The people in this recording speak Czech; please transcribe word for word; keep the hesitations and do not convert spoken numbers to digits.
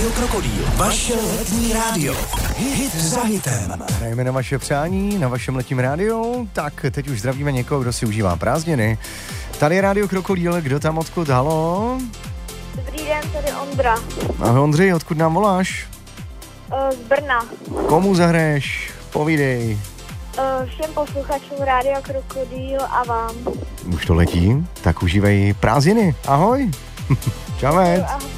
Rádio Krokodýl, vaše letní rádio. Hit za hitem. Hrajeme na vaše přání, na vašem letním rádiu. Tak teď už zdravíme někoho, kdo si užívá prázdniny. Tady je Rádio Krokodýl, kdo tam odkud, halo? Dobrý den, tady Ondra. Ahoj Ondřej, odkud nám voláš? Uh, z Brna. Komu zahraješ? Povídej. Uh, všem posluchačům Rádia Krokodýl a vám. Už to letí, tak užívej prázdniny. Ahoj. Čavet. Ahoj.